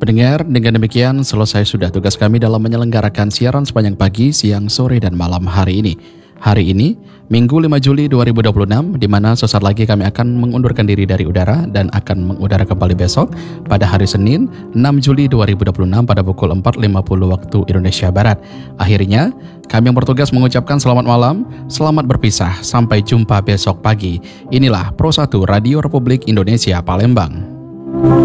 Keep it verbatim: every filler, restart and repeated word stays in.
Pendengar, dengan demikian selesai sudah tugas kami dalam menyelenggarakan siaran sepanjang pagi, siang, sore, dan malam hari ini. Hari ini, Minggu lima Juli dua ribu dua puluh enam, di mana sesaat lagi kami akan mengundurkan diri dari udara dan akan mengudara kembali besok pada hari Senin enam Juli dua ribu dua puluh enam pada pukul empat lima puluh waktu Indonesia Barat. Akhirnya, kami yang bertugas mengucapkan selamat malam, selamat berpisah, sampai jumpa besok pagi. Inilah Pro satu Radio Republik Indonesia Palembang.